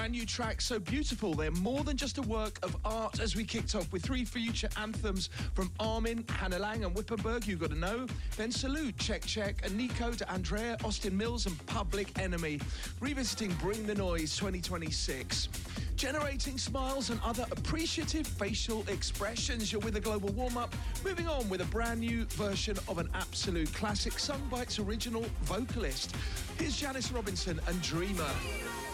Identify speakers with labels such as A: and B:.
A: brand new tracks, so beautiful they're more than just a work of art, as we kicked off with 3 future anthems from Armin, Hannah Lang and Wippenberg, You Gotta Know, then Salute, Check Check, and Nico to Andrea, Austin Mills and Public Enemy, revisiting Bring the Noise 2026. Generating smiles and other appreciative facial expressions. You're with a global warm-up, moving on with a brand new version of an absolute classic sung by its original vocalist. Here's Janice Robinson and Dreamer.